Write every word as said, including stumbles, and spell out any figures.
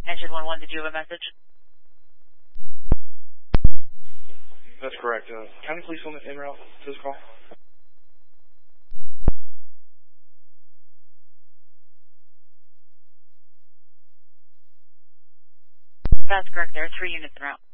Engine one one, did you have a message? That's correct. Uh, county police on the en route to this call. That's correct. There are three units en route.